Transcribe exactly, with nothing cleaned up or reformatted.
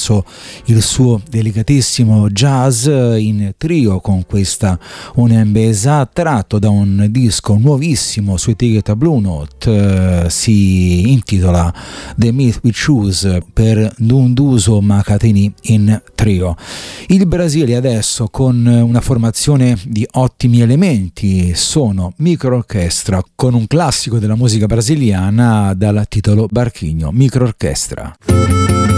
attraverso il suo delicatissimo jazz in trio con questa Un'Embesa, tratto da un disco nuovissimo su etichetta Blue Note, eh, si intitola The Myth We Choose per Dunduso Makatini in trio. Il Brasile adesso con una formazione di ottimi elementi, sono Microorchestra con un classico della musica brasiliana dal titolo Barquinho, Microorchestra.